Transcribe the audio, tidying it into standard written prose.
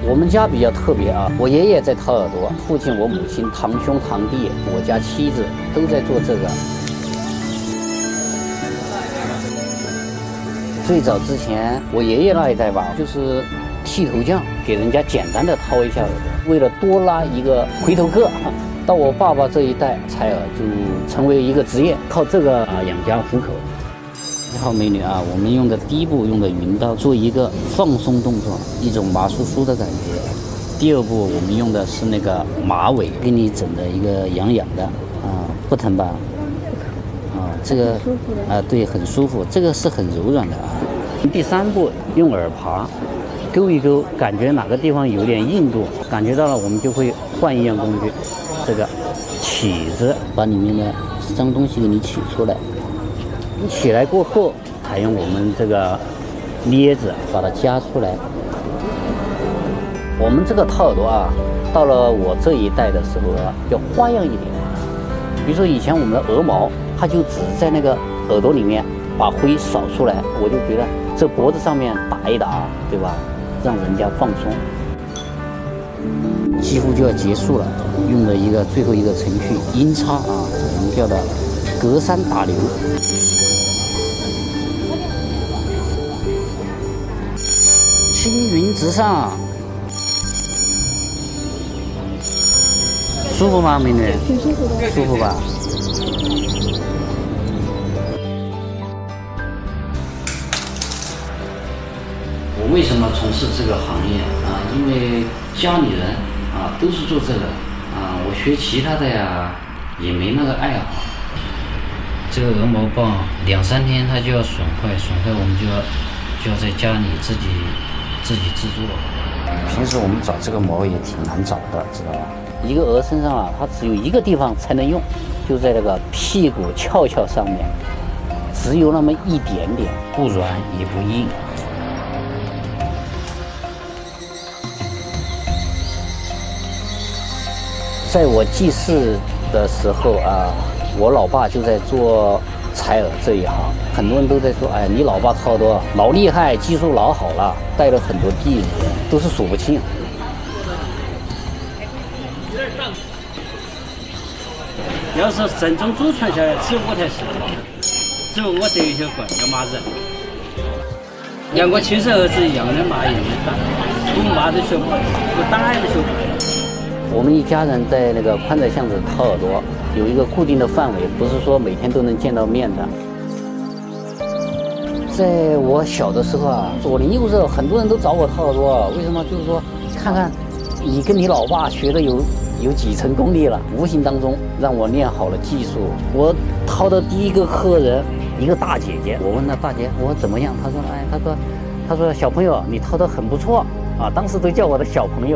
我们家比较特别啊，我爷爷在掏耳朵，父亲、我母亲、堂兄、堂弟，我家妻子都在做这个。最早之前，我爷爷那一代吧，就是剃头匠，给人家简单的掏一下耳朵，为了多拉一个回头客。到我爸爸这一代，采耳就成为一个职业，靠这个养家糊口。你好，美女啊，我们用的第一步用的云刀做一个放松动作，一种麻酥酥的感觉。第二步我们用的是那个马尾，给你整的一个痒痒的啊，不疼吧？这个对，很舒服，这个是很柔软的啊。第三步用耳耙勾一勾，感觉哪个地方有点硬度，感觉到了我们就会换一样工具，这个起子把里面的脏东西给你起出来。起来过后，还用我们这个镊子把它夹出来。我们这个掏耳朵啊，到了我这一代的时候啊，要花样一点。比如说以前我们的鹅毛，它就只在那个耳朵里面把灰扫出来，我就觉得这脖子上面打一打，对吧？让人家放松。几乎就要结束了，用的最后一个程序音叉啊，我们叫的隔山打牛。青云直上，舒服吗，美女？ 挺舒服的。 舒服吧？我为什么从事这个行业啊？因为家里人啊都是做这个啊，我学其他的呀也没那个爱好。这个鹅毛棒2-3天它就要损坏，我们就要在家里自己制作。平时我们找这个毛也挺难找的，知道吧？一个鹅身上啊，它只有一个地方才能用，就在那个屁股翘上面，只有那么一点点，不软也不硬。在我记事的时候啊，我老爸就在做采耳这一行，很多人都在说，哎，你老爸掏耳朵老厉害，技术老好了，带了很多弟子，都是数不清。 要是正宗祖传下来，只有我才是，只有我这一条棍叫马人，像我亲生儿子一样的马一样的打，我骂都学不会，我打也都学不会。 我们一家人在那个宽窄巷子掏耳朵，有一个固定的范围，不是说每天都能见到面的。在我小的时候啊，左邻右舍很多人都找我掏耳朵，为什么？就是说，看看你跟你老爸学的有几成功力了，无形当中让我练好了技术。我掏的第一个客人，一个大姐姐，我问她大姐，我怎么样？她说，哎，她说小朋友你掏得很不错啊，当时都叫我的小朋友。